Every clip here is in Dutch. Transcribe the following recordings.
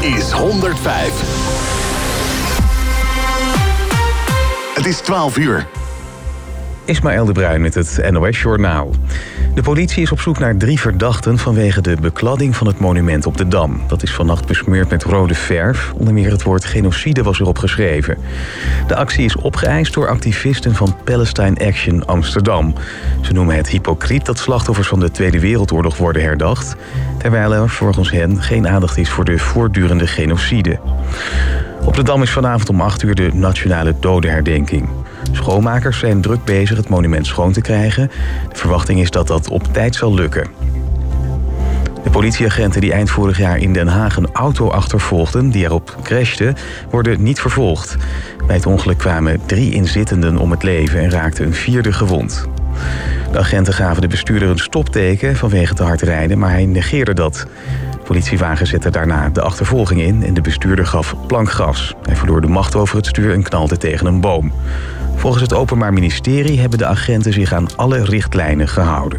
is 105. Het is 12 uur. Ismaël de Bruin met het NOS-journaal. De politie is op zoek naar 3 verdachten vanwege de bekladding van het monument op de Dam. Dat is vannacht besmeurd met rode verf. Onder meer het woord genocide was erop geschreven. De actie is opgeëist door activisten van Palestine Action Amsterdam. Ze noemen het hypocriet dat slachtoffers van de Tweede Wereldoorlog worden herdacht, terwijl er volgens hen geen aandacht is voor de voortdurende genocide. Op de Dam is vanavond om 8 uur de nationale dodenherdenking. Schoonmakers zijn druk bezig het monument schoon te krijgen. De verwachting is dat dat op tijd zal lukken. De politieagenten die eind vorig jaar in Den Haag een auto achtervolgden die erop crashte, worden niet vervolgd. Bij het ongeluk kwamen 3 inzittenden om het leven en raakte een 4e gewond. De agenten gaven de bestuurder een stopteken vanwege te hard rijden, maar hij negeerde dat. De politiewagen zette daarna de achtervolging in en de bestuurder gaf plankgas. Hij verloor de macht over het stuur en knalde tegen een boom. Volgens het Openbaar Ministerie hebben de agenten zich aan alle richtlijnen gehouden.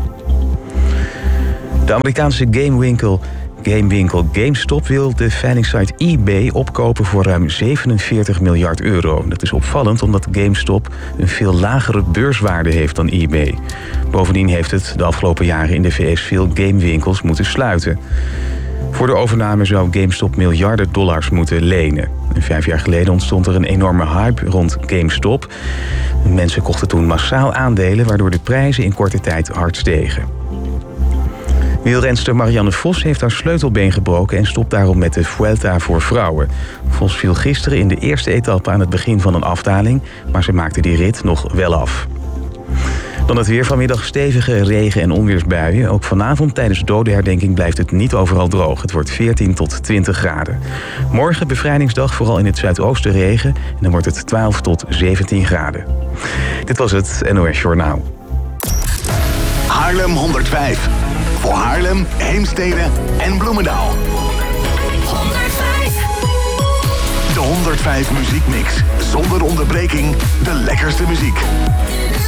De Amerikaanse gamewinkel GameStop wil de veilingsite eBay opkopen voor ruim 47 miljard euro. Dat is opvallend omdat GameStop een veel lagere beurswaarde heeft dan eBay. Bovendien heeft het de afgelopen jaren in de VS veel gamewinkels moeten sluiten. Voor de overname zou GameStop miljarden dollars moeten lenen. En 5 jaar geleden ontstond er een enorme hype rond GameStop. Mensen kochten toen massaal aandelen, waardoor de prijzen in korte tijd hard stegen. Wielrenster Marianne Vos heeft haar sleutelbeen gebroken en stopt daarom met de Vuelta voor vrouwen. Vos viel gisteren in de eerste etappe aan het begin van een afdaling, maar ze maakte die rit nog wel af. Dan het weer, vanmiddag stevige regen- en onweersbuien. Ook vanavond tijdens dodenherdenking blijft het niet overal droog. Het wordt 14 tot 20 graden. Morgen bevrijdingsdag, vooral in het zuidoosten regen. En dan wordt het 12 tot 17 graden. Dit was het NOS Journaal. Haarlem 105. Voor Haarlem, Heemstede en Bloemendaal. 105. De 105 muziekmix. Zonder onderbreking de lekkerste muziek.